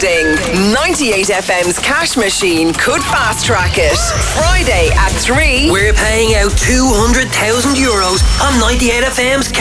loading. 98 FM's cash machine could fast track it. Friday at 3. We're paying out €200,000 on 98 FM's